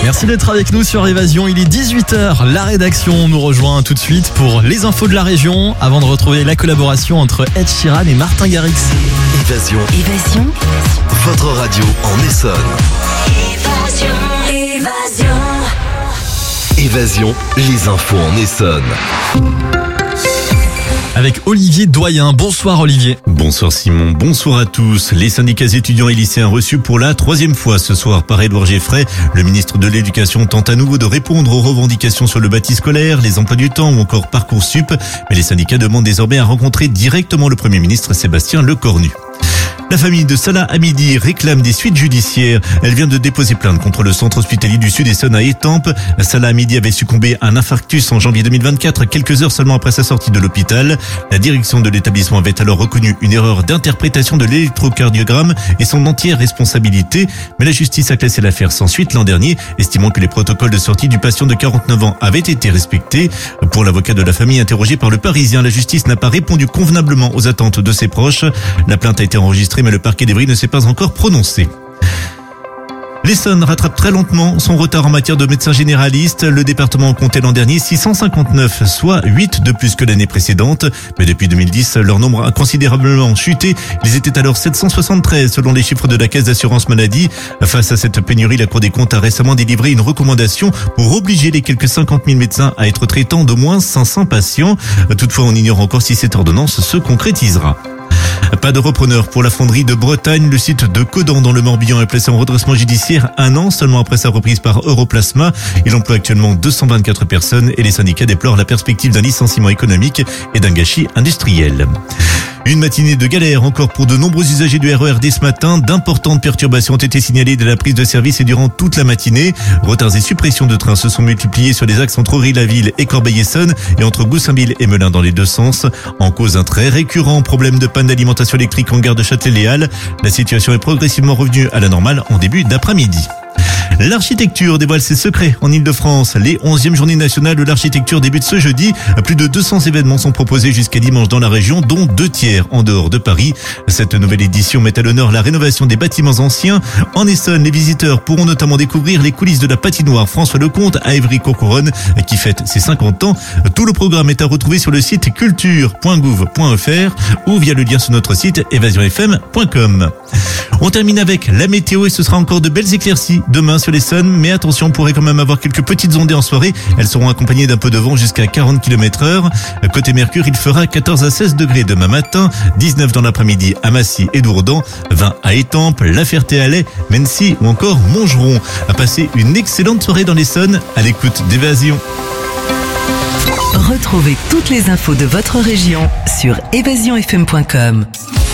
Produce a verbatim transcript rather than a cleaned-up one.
Merci d'être avec nous sur Évasion, il est dix-huit heures, la rédaction nous rejoint tout de suite pour les infos de la région, avant de retrouver la collaboration entre Ed Sheeran et Martin Garrix. Évasion, Évasion, votre radio en Essonne. Évasion, Évasion. Évasion, les infos en Essonne. Avec Olivier Doyen. Bonsoir Olivier. Bonsoir Simon, bonsoir à tous. Les syndicats étudiants et lycéens reçus pour la troisième fois ce soir par Édouard Geffray. Le ministre de l'Éducation tente à nouveau de répondre aux revendications sur le bâti scolaire, les emplois du temps ou encore Parcoursup. Mais les syndicats demandent désormais à rencontrer directement le Premier ministre Sébastien Lecornu. La famille de Salah Hamidi réclame des suites judiciaires. Elle vient de déposer plainte contre le centre hospitalier du Sud-Essonne à Étampes. Salah Hamidi avait succombé à un infarctus en janvier deux mille vingt-quatre, quelques heures seulement après sa sortie de l'hôpital. La direction de l'établissement avait alors reconnu une erreur d'interprétation de l'électrocardiogramme et son entière responsabilité. Mais la justice a classé l'affaire sans suite l'an dernier, estimant que les protocoles de sortie du patient de quarante-neuf ans avaient été respectés. Pour l'avocat de la famille interrogé par le Parisien, la justice n'a pas répondu convenablement aux attentes de ses proches. La plainte a été enregistrée, mais le parquet d'Evry ne s'est pas encore prononcé. L'Essonne rattrape très lentement son retard en matière de médecins généralistes. Le département comptait l'an dernier six cent cinquante-neuf, soit huit de plus que l'année précédente. Mais depuis deux mille dix, leur nombre a considérablement chuté. Ils étaient alors sept cent soixante-treize selon les chiffres de la Caisse d'assurance maladie. Face à cette pénurie, la Cour des comptes a récemment délivré une recommandation pour obliger les quelques cinquante mille médecins à être traitants d'au moins cinq cents patients. Toutefois, on ignore encore si cette ordonnance se concrétisera. Pas de repreneur pour la fonderie de Bretagne. Le site de Codan dans le Morbihan est placé en redressement judiciaire un an seulement après sa reprise par Europlasma. Il emploie actuellement deux cent vingt-quatre personnes et les syndicats déplorent la perspective d'un licenciement économique et d'un gâchis industriel. Une matinée de galère encore pour de nombreux usagers du R E R D ce matin. D'importantes perturbations ont été signalées dès la prise de service et durant toute la matinée. Retards et suppressions de trains se sont multipliés sur les axes entre Aury-la-Ville et Corbeil-Essonnes et entre Goussainville et Melun dans les deux sens. En cause un très récurrent problème de panne d'alimentation électrique en gare de Châtelet-Les-Halles. La situation est progressivement revenue à la normale en début d'après-midi. L'architecture dévoile ses secrets en Ile-de-France. Les onzièmes journées nationales de l'architecture débutent ce jeudi. Plus de deux cents événements sont proposés jusqu'à dimanche dans la région, dont deux tiers en dehors de Paris. Cette nouvelle édition met à l'honneur la rénovation des bâtiments anciens. En Essonne, les visiteurs pourront notamment découvrir les coulisses de la patinoire François Lecomte à Évry-Courcouronnes qui fête ses cinquante ans. Tout le programme est à retrouver sur le site culture point gouv point f r ou via le lien sur notre site évasion f m point com. On termine avec la météo et ce sera encore de belles éclaircies demain sur l'Essonne, mais attention, on pourrait quand même avoir quelques petites ondées en soirée. Elles seront accompagnées d'un peu de vent jusqu'à quarante kilomètres heure. Côté Mercure, il fera quatorze à seize degrés demain matin, dix-neuf dans l'après-midi à Massy et Dourdan, vingt à Étampes, La Ferté-Alais, Mency ou encore Montgeron. À passer une excellente soirée dans l'Essonne à l'écoute d'Évasion. Retrouvez toutes les infos de votre région sur évasion f m point com.